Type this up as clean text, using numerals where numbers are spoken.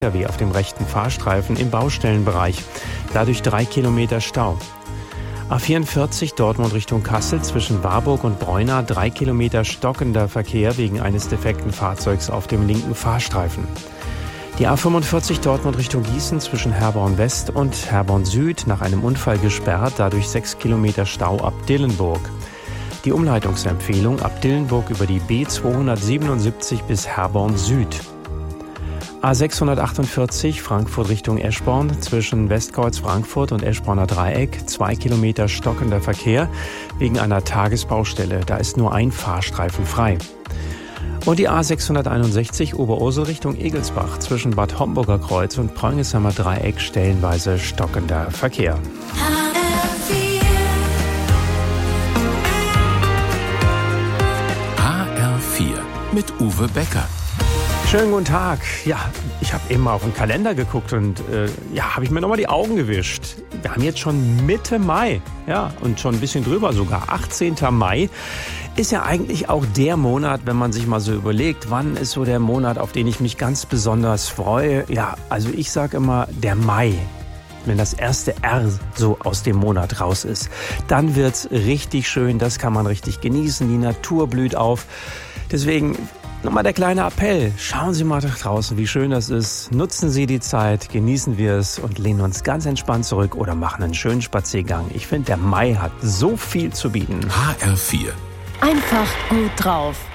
LKW auf dem rechten Fahrstreifen im Baustellenbereich. Dadurch 3 Kilometer Stau. A44 Dortmund Richtung Kassel zwischen Warburg und Breuna 3 Kilometer stockender Verkehr wegen eines defekten Fahrzeugs auf dem linken Fahrstreifen. Die A45 Dortmund Richtung Gießen zwischen Herborn West und Herborn Süd nach einem Unfall gesperrt, dadurch 6 Kilometer Stau ab Dillenburg. Die Umleitungsempfehlung ab Dillenburg über die B277 bis Herborn Süd. A648 Frankfurt Richtung Eschborn zwischen Westkreuz Frankfurt und Eschborner Dreieck 2 Kilometer stockender Verkehr wegen einer Tagesbaustelle. Da ist nur ein Fahrstreifen frei. Und die A661 Oberursel Richtung Egelsbach zwischen Bad Homburger Kreuz und Preungeshammer Dreieck stellenweise stockender Verkehr. HR4 mit Uwe Becker. Schönen guten Tag. Ja, ich habe eben mal auf den Kalender geguckt und habe ich mir nochmal die Augen gewischt. Wir haben jetzt schon Mitte Mai, ja, und schon ein bisschen drüber sogar. 18. Mai ist ja eigentlich auch der Monat, wenn man sich mal so überlegt, wann ist so der Monat, auf den ich mich ganz besonders freue. Ja, also ich sage immer der Mai. Wenn das erste R so aus dem Monat raus ist, dann wird's richtig schön, das kann man richtig genießen, die Natur blüht auf. Deswegen nochmal der kleine Appell, schauen Sie mal nach draußen, wie schön das ist, nutzen Sie die Zeit, genießen wir es und lehnen uns ganz entspannt zurück oder machen einen schönen Spaziergang. Ich finde, der Mai hat so viel zu bieten. HR4. Einfach gut drauf.